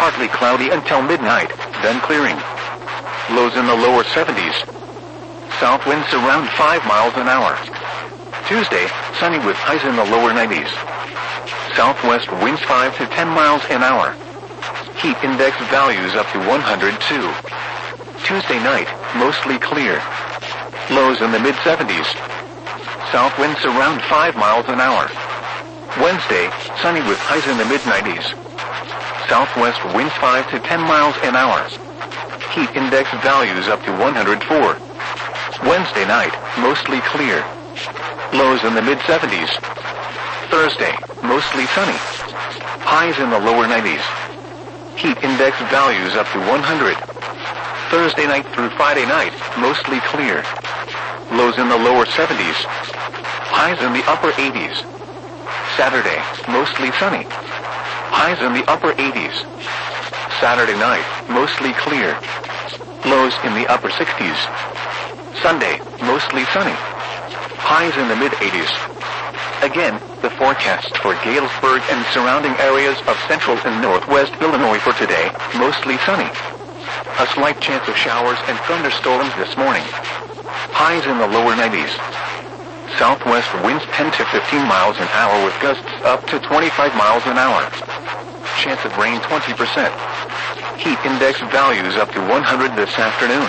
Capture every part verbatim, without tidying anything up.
partly cloudy until midnight, then clearing. Lows in the lower seventies. South winds around five miles an hour. Tuesday, sunny with highs in the lower nineties. Southwest winds five to ten miles an hour. Heat index values up to one hundred two. Tuesday night, mostly clear. Lows in the mid seventies. South winds around five miles an hour. Wednesday, sunny with highs in the mid nineties. Southwest winds five to ten miles an hour. Heat index values up to one hundred four. Wednesday night, mostly clear. Lows in the mid seventies. Thursday, mostly sunny. Highs in the lower nineties. Heat index values up to one hundred. Thursday night through Friday night, mostly clear. Lows in the lower seventies. Highs in the upper eighties. Saturday, mostly sunny. Highs in the upper eighties. Saturday night, mostly clear. Lows in the upper sixties. Sunday, mostly sunny. Highs in the mid eighties. Again, the forecast for Galesburg and surrounding areas of central and northwest Illinois for today, mostly sunny. A slight chance of showers and thunderstorms this morning. Highs in the lower nineties. Southwest winds ten to fifteen miles an hour with gusts up to twenty-five miles an hour. Chance of rain twenty percent. Heat index values up to one hundred this afternoon.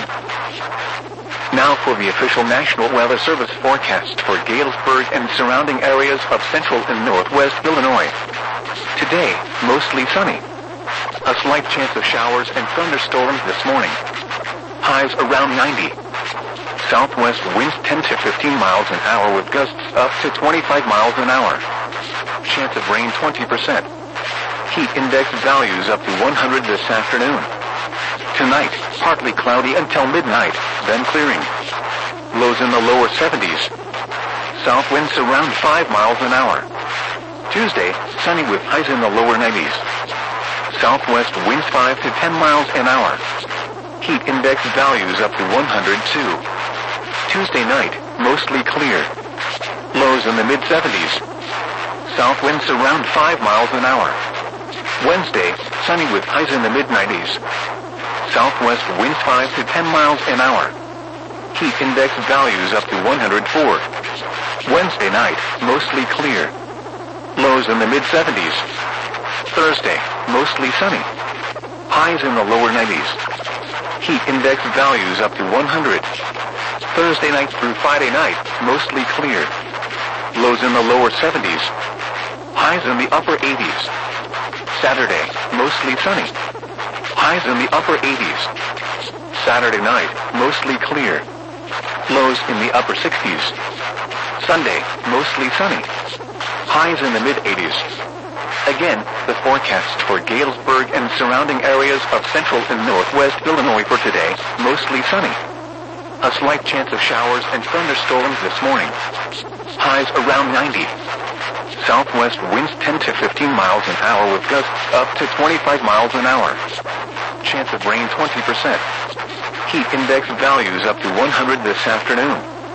Now for the official National Weather Service forecast for Galesburg and surrounding areas of central and northwest Illinois. Today, mostly sunny. A slight chance of showers and thunderstorms this morning. Highs around ninety. Southwest winds ten to fifteen miles an hour with gusts up to twenty-five miles an hour. Chance of rain twenty percent. Heat index values up to one hundred this afternoon. Tonight, partly cloudy until midnight, then clearing. Lows in the lower seventies. South winds around five miles an hour. Tuesday, sunny with highs in the lower nineties. Southwest winds five to ten miles an hour. Heat index values up to one hundred two. Tuesday night, mostly clear. Lows in the mid seventies. South winds around five miles an hour. Wednesday, sunny with highs in the mid nineties. Southwest winds five to ten miles an hour. Heat index values up to one hundred four. Wednesday night, mostly clear. Lows in the mid seventies. Thursday, mostly sunny. Highs in the lower nineties. Heat index values up to one hundred. Thursday night through Friday night, mostly clear. Lows in the lower seventies. Highs in the upper eighties. Saturday, mostly sunny. Highs in the upper eighties. Saturday night, mostly clear. Lows in the upper sixties. Sunday, mostly sunny. Highs in the mid eighties. Again, the forecast for Galesburg and surrounding areas of central and northwest Illinois for today, mostly sunny. A slight chance of showers and thunderstorms this morning. Highs around ninety. Southwest winds ten to fifteen miles an hour with gusts up to twenty-five miles an hour. Chance of rain twenty percent. Heat index values up to one hundred this afternoon.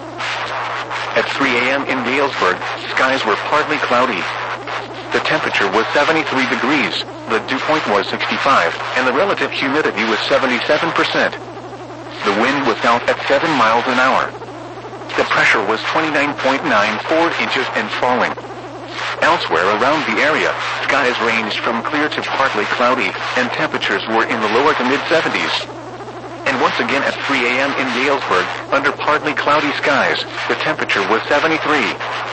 At three a.m. in Galesburg, skies were partly cloudy. The temperature was seventy-three degrees, the dew point was sixty-five, and the relative humidity was seventy-seven percent. The wind was south at seven miles an hour. The pressure was twenty-nine point nine four inches and falling. Elsewhere around the area, skies ranged from clear to partly cloudy, and temperatures were in the lower to mid seventies. And once again at three a.m. in Galesburg, under partly cloudy skies, the temperature was seventy-three.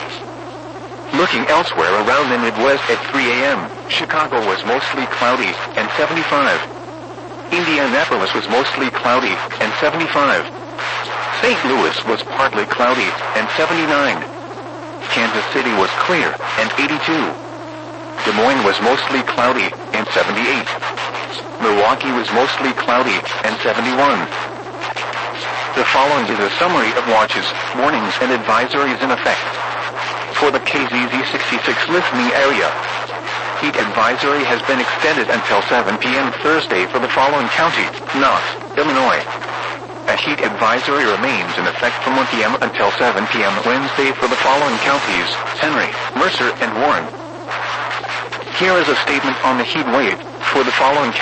Looking elsewhere around the Midwest at three a.m., Chicago was mostly cloudy, and seventy-five. Indianapolis was mostly cloudy, and seventy-five. Saint Louis was partly cloudy, and seventy-nine. Kansas City was clear, and eighty-two. Des Moines was mostly cloudy, and seventy-eight. Milwaukee was mostly cloudy, and seventy-one. The following is a summary of watches, warnings, and advisories in effect. For the K Z Z sixty-six listening area, heat advisory has been extended until seven p.m. Thursday for the following county: Knox, Illinois. A heat advisory remains in effect from one p.m. until seven p.m. Wednesday for the following counties: Henry, Mercer, and Warren. Here is a statement on the heat wave for the following